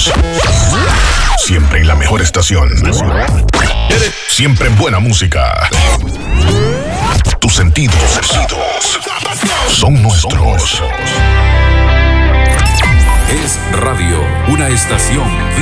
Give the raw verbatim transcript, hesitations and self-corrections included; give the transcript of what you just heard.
Siempre en la mejor estación. Siempre en buena música. Tus sentidos, sentidos son nuestros. Es Radio, una estación